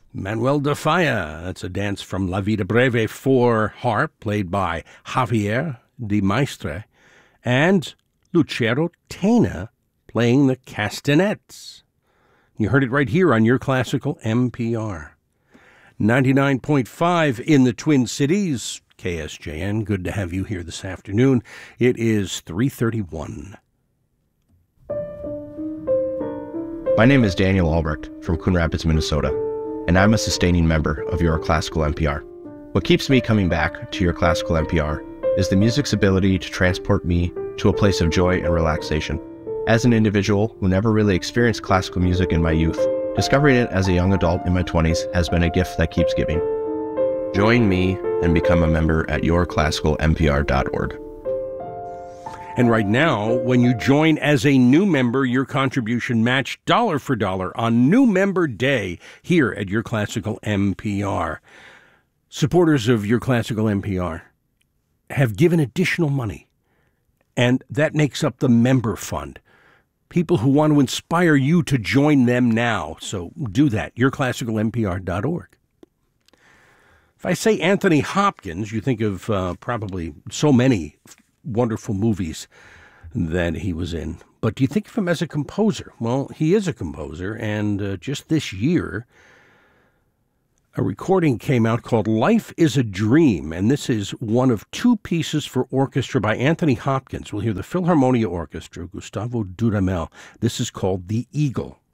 Manuel de Falla, that's a dance from La Vida Breve for harp, played by Javier de Maistre, and Lucero Tena playing the castanets. You heard it right here on your classical NPR. 99.5 in the Twin Cities, KSJN. Good to have you here this afternoon. It is 3:31. My name is Daniel Albrecht from Coon Rapids, Minnesota, and I'm a sustaining member of your classical NPR. What keeps me coming back to your classical NPR is the music's ability to transport me to a place of joy and relaxation. As an individual who never really experienced classical music in my youth, discovering it as a young adult in my 20s has been a gift that keeps giving. Join me and become a member at yourclassicalnpr.org. And right now, when you join as a new member, your contribution matched dollar for dollar on New Member Day here at Your Classical NPR. Supporters of Your Classical NPR have given additional money, and that makes up the member fund. People who want to inspire you to join them now. So do that, yourclassicalnpr.org. If I say Anthony Hopkins, you think of probably so many wonderful movies that he was in. But do you think of him as a composer? Well, he is a composer, and just this year, a recording came out called Life is a Dream, and this is one of two pieces for orchestra by Anthony Hopkins. We'll hear the Philharmonia Orchestra, Gustavo Dudamel. This is called The Eagle.